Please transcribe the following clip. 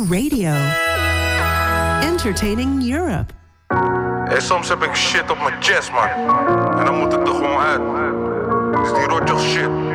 Radio. Entertaining Europe. Hey, soms heb ik shit op mijn chest, man. En dan moet het er gewoon uit. Is die rotjoch shit.